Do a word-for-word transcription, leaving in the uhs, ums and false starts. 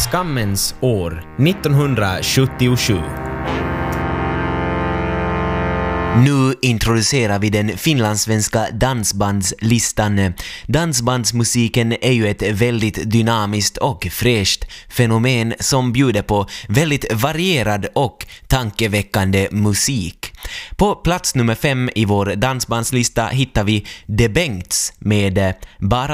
skammens år nittonhundrasjuttiosju. Nu introducerar vi den finlandssvenska dansbandslistan. Dansbandsmusiken är ju ett väldigt dynamiskt och fräscht fenomen som bjuder på väldigt varierad och tankeväckande musik. På plats nummer fem i vår dansbandslista hittar vi The Bengts med Bara